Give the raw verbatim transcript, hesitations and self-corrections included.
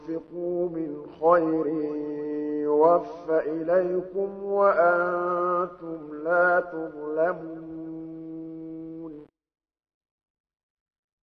تُنفِقُوا مِنْ خَيْرٍ يُوَفَّ إِلَيْكُمْ وَأَنتُمْ لَا تُظْلَمُونَ